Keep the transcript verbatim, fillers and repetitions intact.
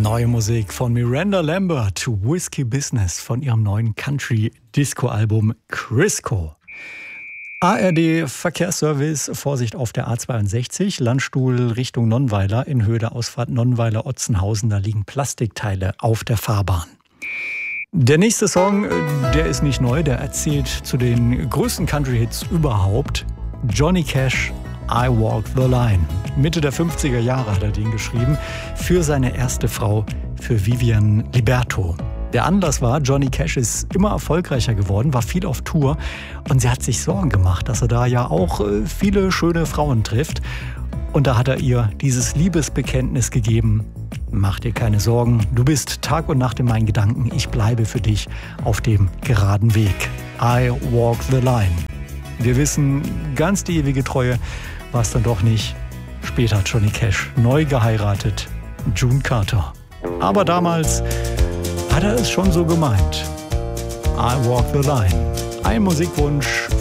Neue Musik von Miranda Lambert, Whiskey Business von ihrem neuen Country-Disco-Album Crisco. A R D-Verkehrsservice, Vorsicht auf der A zweiundsechzig, Landstuhl Richtung Nonnweiler, in Höhe der Ausfahrt Nonnweiler-Otzenhausen, da liegen Plastikteile auf der Fahrbahn. Der nächste Song, der ist nicht neu, der erzählt zu den größten Country-Hits überhaupt. Johnny Cash, I Walk the Line. Mitte der fünfziger Jahre hat er den geschrieben, für seine erste Frau, für Vivian Liberto. Der Anlass war, Johnny Cash ist immer erfolgreicher geworden, war viel auf Tour und sie hat sich Sorgen gemacht, dass er da ja auch viele schöne Frauen trifft. Und da hat er ihr dieses Liebesbekenntnis gegeben: Mach dir keine Sorgen, du bist Tag und Nacht in meinen Gedanken, ich bleibe für dich auf dem geraden Weg. I walk the line. Wir wissen, ganz die ewige Treue war es dann doch nicht. Später hat Johnny Cash neu geheiratet, June Carter. Aber damals hat er es schon so gemeint. I walk the line. Ein Musikwunsch